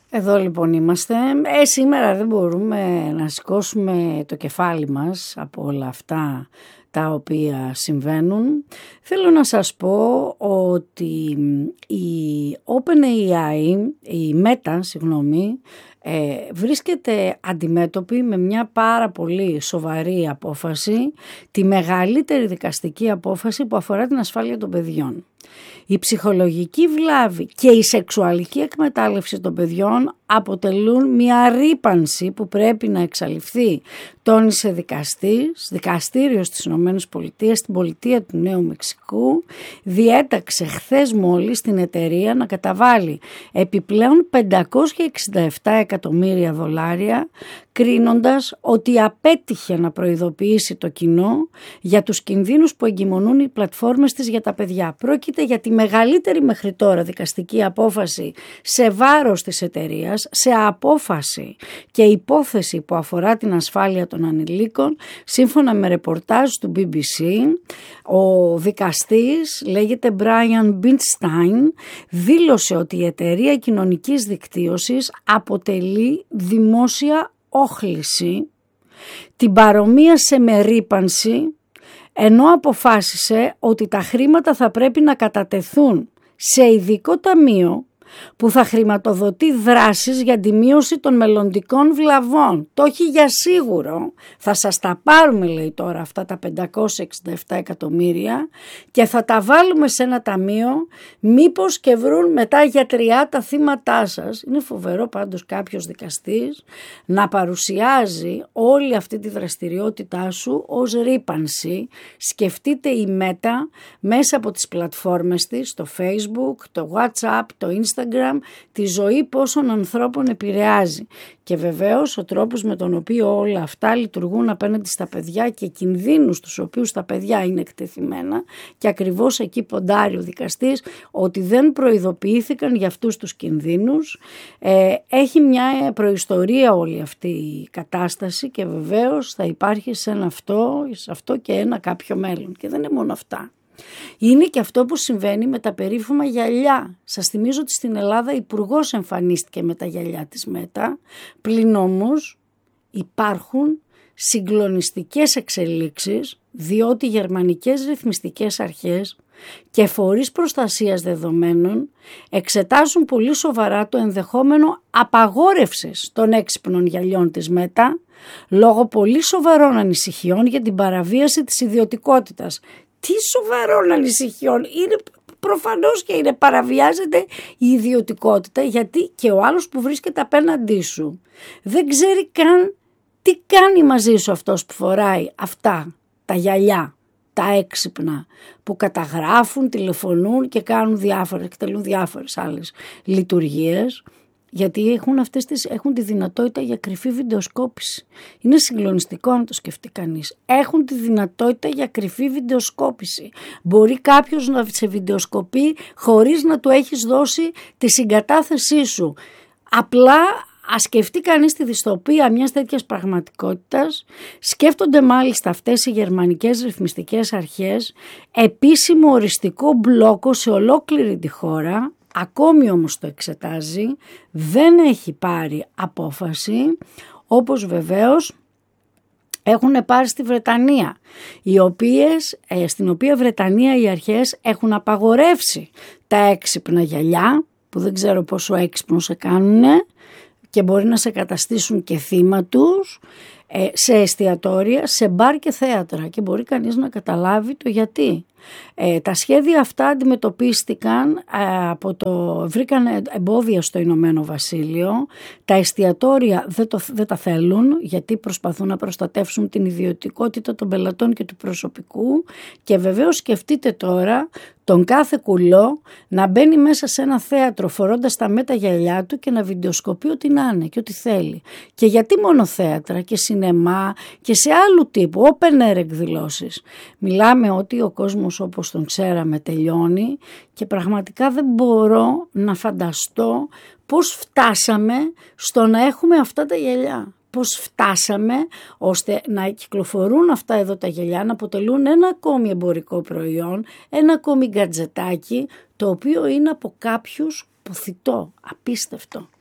Εδώ λοιπόν είμαστε. Σήμερα δεν μπορούμε να σηκώσουμε το κεφάλι μας από όλα αυτά τα οποία συμβαίνουν. Θέλω να σας πω ότι η OpenAI, η Meta, βρίσκεται αντιμέτωπη με μια πάρα πολύ σοβαρή απόφαση, τη μεγαλύτερη δικαστική απόφαση που αφορά την ασφάλεια των παιδιών. Η ψυχολογική βλάβη και η σεξουαλική εκμετάλλευση των παιδιών αποτελούν μια ρύπανση που πρέπει να εξαλειφθεί, τόνισε δικαστήριο στις ΗΠΑ, στην πολιτεία του Νέου Μεξικού, διέταξε χθες μόλις την εταιρεία να καταβάλει επιπλέον $567 εκατομμύρια, κρίνοντας ότι απέτυχε να προειδοποιήσει το κοινό για τους κινδύνους που εγκυμονούν οι πλατφόρμες της για τα παιδιά. Πρόκειται για τη μεγαλύτερη μέχρι τώρα δικαστική απόφαση σε βάρος της εταιρείας, σε απόφαση και υπόθεση που αφορά την ασφάλεια των ανηλίκων. Σύμφωνα με ρεπορτάζ του BBC, ο δικαστής, λέγεται Brian Bindstein, δήλωσε ότι η εταιρεία κοινωνικής δικτύωσης αποτελεί δημόσια όχληση, την παρομοίασε με ρύπανση, ενώ αποφάσισε ότι τα χρήματα θα πρέπει να κατατεθούν σε ειδικό ταμείο που θα χρηματοδοτεί δράσεις για τη μείωση των μελλοντικών βλαβών. Το έχει για σίγουρο. Θα σας τα πάρουμε, λέει τώρα, αυτά τα $567 εκατομμύρια και θα τα βάλουμε σε ένα ταμείο, μήπως και βρουν μετά γιατριά τα θύματά σας. Είναι φοβερό πάντως κάποιος δικαστής να παρουσιάζει όλη αυτή τη δραστηριότητά σου ως ρύπανση. Σκεφτείτε η Meta μέσα από τις πλατφόρμες της, το Facebook, το WhatsApp, το Instagram, τη ζωή πόσων ανθρώπων επηρεάζει. Και βεβαίως ο τρόπος με τον οποίο όλα αυτά λειτουργούν απέναντι στα παιδιά και κινδύνους τους οποίους τα παιδιά είναι εκτεθειμένα, και ακριβώς εκεί ποντάρει ο δικαστής ότι δεν προειδοποιήθηκαν για αυτούς τους κινδύνους. Έχει μια προϊστορία όλη αυτή η κατάσταση και βεβαίως θα υπάρχει σε αυτό και ένα κάποιο μέλλον. Και δεν είναι μόνο αυτά. Είναι και αυτό που συμβαίνει με τα περίφημα γυαλιά. Σας θυμίζω ότι στην Ελλάδα υπουργός εμφανίστηκε με τα γυαλιά της Μέτα, πλην όμως υπάρχουν συγκλονιστικές εξελίξεις, διότι οι γερμανικές ρυθμιστικές αρχές και φορείς προστασίας δεδομένων εξετάζουν πολύ σοβαρά το ενδεχόμενο απαγόρευσης των έξυπνων γυαλιών της Μέτα, λόγω πολύ σοβαρών ανησυχιών για την παραβίαση της ιδιωτικότητας. Τι σοβαρών ανησυχιών, είναι προφανώς και είναι, παραβιάζεται η ιδιωτικότητα, γιατί και ο άλλος που βρίσκεται απέναντί σου δεν ξέρει καν τι κάνει μαζί σου αυτός που φοράει αυτά τα γυαλιά, τα έξυπνα, που καταγράφουν, τηλεφωνούν και εκτελούν διάφορες άλλες λειτουργίες. Γιατί έχουν τη δυνατότητα για κρυφή βιντεοσκόπηση. Είναι συγκλονιστικό να το σκεφτεί κανείς. Έχουν τη δυνατότητα για κρυφή βιντεοσκόπηση. Μπορεί κάποιος να σε βιντεοσκοπεί χωρίς να του έχεις δώσει τη συγκατάθεσή σου. Απλά ας σκεφτεί κανείς τη δυστοπία μιας τέτοιας πραγματικότητας. Σκέφτονται μάλιστα αυτές οι γερμανικές ρυθμιστικές αρχές επίσημο οριστικό μπλόκο σε ολόκληρη τη χώρα. Ακόμη όμως το εξετάζει, δεν έχει πάρει απόφαση, όπως βεβαίως έχουν πάρει στη Βρετανία, στην οποία Βρετανία οι αρχές έχουν απαγορεύσει τα έξυπνα γυαλιά, που δεν ξέρω πόσο έξυπνο σε κάνουνε και μπορεί να σε καταστήσουν και θύμα τους, σε εστιατόρια, σε μπαρ και θέατρα, και μπορεί κανείς να καταλάβει το γιατί. Τα σχέδια αυτά αντιμετωπίστηκαν βρήκαν εμπόδια στο Ηνωμένο Βασίλειο. Τα εστιατόρια δεν τα θέλουν, γιατί προσπαθούν να προστατεύσουν την ιδιωτικότητα των πελατών και του προσωπικού. Και βεβαίως σκεφτείτε τώρα τον κάθε κουλό να μπαίνει μέσα σε ένα θέατρο φορώντας τα μέτα γυαλιά του και να βιντεοσκοπεί ό,τι να είναι και ό,τι θέλει. Και γιατί μόνο θέατρα και σινεμά και σε άλλου τύπου open air εκδηλώσεις. Μιλάμε ότι ο κόσμος όπως τον ξέραμε τελειώνει και πραγματικά δεν μπορώ να φανταστώ πώς φτάσαμε στο να έχουμε αυτά τα γυαλιά. Πώς φτάσαμε ώστε να κυκλοφορούν αυτά εδώ τα γυαλιά, να αποτελούν ένα ακόμη εμπορικό προϊόν, ένα ακόμη γκατζετάκι, το οποίο είναι από κάποιους ποθητό, απίστευτο.